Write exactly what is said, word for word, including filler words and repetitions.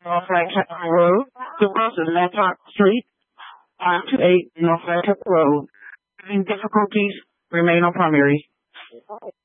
North Lancaster Road, Silver to Lancaster Street, five two eight North Lancaster Road. Having difficulties, remain on primary.